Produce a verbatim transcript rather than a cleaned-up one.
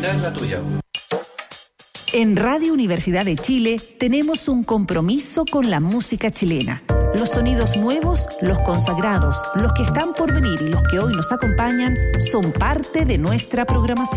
oportunidad es la tuya. En Radio Universidad de Chile tenemos un compromiso con la música chilena. Los sonidos nuevos, los consagrados, los que están por venir y los que hoy nos acompañan son parte de nuestra programación.